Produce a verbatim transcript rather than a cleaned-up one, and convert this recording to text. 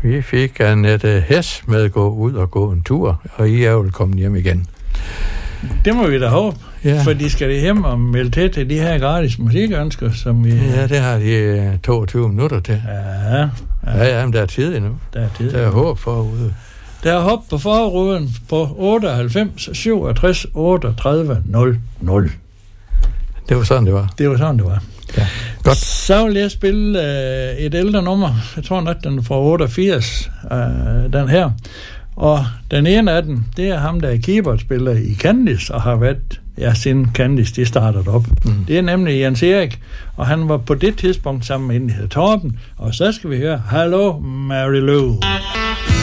Vi fik Annette Hess med at gå ud og gå en tur, og I er jo kommet hjem igen. Det må vi da håbe, ja. For de skal det hjem og melde til til de her gratis musikønsker, som vi... Ja, det har de toogtyve minutter til. Ja, ja. Ja, ja, men der er tid endnu. Der er tid. Der er håb forude. Der er håb på forruden på otteoghalvfems syvogtres otteogtredive nul nul. Det var sådan, det var. Det var sådan, det var. Ja. Godt. Så vil jeg spille uh, et ældre nummer. Jeg tror nok, den er fra otteogfirs, uh, den her. Og den ene af dem, det er ham, der er keyboardspiller i Candice, og har været, ja, siden Candice, de startede op. Mm. Det er nemlig Jens Erik, og han var på det tidspunkt sammen med en, der hedder Torben. Og så skal vi høre, Hallo, Mary Lou.